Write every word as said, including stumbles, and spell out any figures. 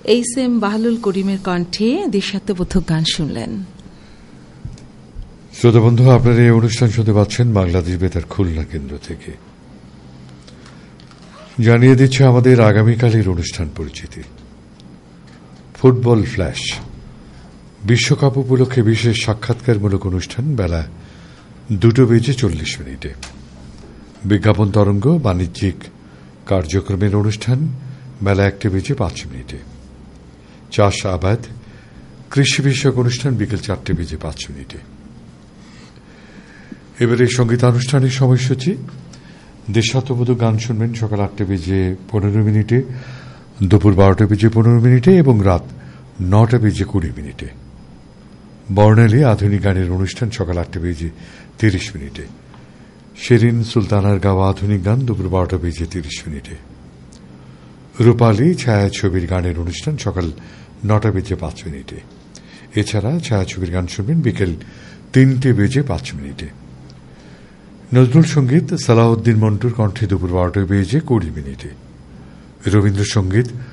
H M Bahlul করিমের কণ্ঠে দেশাত্মবোধক গান শুনলেন। শ্রোতা বন্ধু, আপনারা এই অনুষ্ঠান শুনতে পাচ্ছেন বাংলাদেশ বেতার খুলনা কেন্দ্র থেকে। জানিয়ে দিচ্ছে আমাদের আগামীকালের অনুষ্ঠান পরিচিতি। ফুটবল ফ্ল্যাশ, বিশ্বকাপ উপলক্ষে বিশেষ সাক্ষাৎকারমূলক অনুষ্ঠান বেলা দুটো বেজে চল্লিশ মিনিটে। বিজ্ঞাপন তরঙ্গ, বাণিজ্যিক কার্যক্রমের অনুষ্ঠান বেলা একটা বেজে পাঁচ মিনিটে। চাষ আবাদ, কৃষি বিষয়ক অনুষ্ঠান বিকেল চারটে বেজে পাঁচ মিনিটে। এবারে সঙ্গীতানুষ্ঠানের সময়সূচি: দেশাত্মবোধক গান শুনবেন সকাল আটটা বেজে পনেরো মিনিটে, দুপুর বারোটা বেজে পনেরো মিনিটে এবং রাত নটা বেজে কুড়ি মিনিটে। বর্ণালী আধুনিক গানের অনুষ্ঠান সকাল আটটা বেজে তিরিশ মিনিটে। শেরিন সুলতানার গাওয়া আধুনিক গান দুপুর বারোটা বেজে তিরিশ মিনিটে। রূপালী ছায়াছবির গানের অনুষ্ঠান সকাল নটা বেজে পাঁচ মিনিটে। এছাড়া ছায়াছবির গান শুনবেন বিকেল তিনটে বেজে পাঁচ মিনিটে। নজরুল সঙ্গীত সালাউদ্দিন মন্টুর কণ্ঠে দুপুর বারোটা বেজে কুড়ি মিনিটে। রবীন্দ্রসঙ্গীত